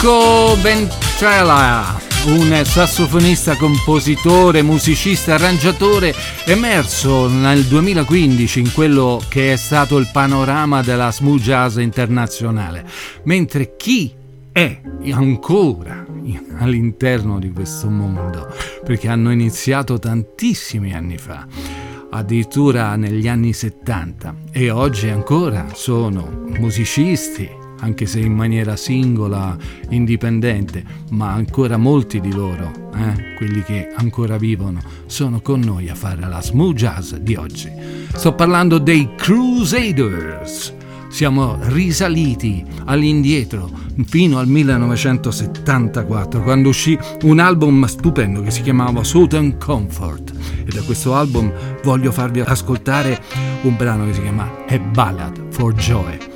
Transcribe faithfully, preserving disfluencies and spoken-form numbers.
Marco Ventrella, un sassofonista, compositore, musicista, arrangiatore, emerso nel duemilaquindici in quello che è stato il panorama della smooth jazz internazionale, mentre chi è ancora all'interno di questo mondo, perché hanno iniziato tantissimi anni fa, addirittura negli anni settanta, e oggi ancora sono musicisti, anche se in maniera singola, indipendente, ma ancora molti di loro, eh, quelli che ancora vivono, sono con noi a fare la smooth jazz di oggi. Sto parlando dei Crusaders. Siamo risaliti all'indietro fino al millenovecentosettantaquattro, quando uscì un album stupendo che si chiamava Southern Comfort, e da questo album voglio farvi ascoltare un brano che si chiama A Ballad for Joy.